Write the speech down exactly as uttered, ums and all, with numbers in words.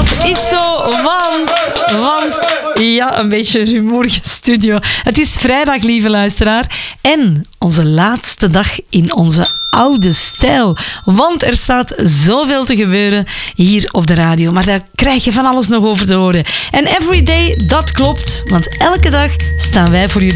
Dat is zo, want, want, ja, een beetje een rumoerige studio. Het is vrijdag, lieve luisteraar, en onze laatste dag in onze oude stijl. Want er staat zoveel te gebeuren hier op de radio, maar daar krijg je van alles nog over te horen. En everyday, dat klopt, want elke dag staan wij voor jullie